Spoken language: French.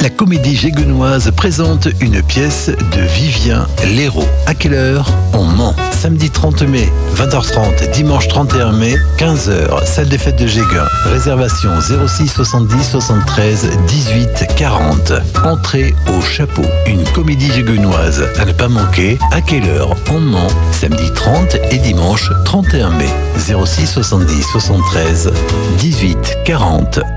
La comédie géguenoise présente une pièce de Vivien Léraud. À quelle heure? On ment. Samedi 30 mai, 20h30, dimanche 31 mai, 15h, salle des fêtes de Géguin. Réservation 06 70 73 18 40. Entrée au chapeau. Une comédie géguenoise à ne pas manquer. À quelle heure? On ment. Samedi 30 et dimanche 31 mai. 06 70 73 18 40.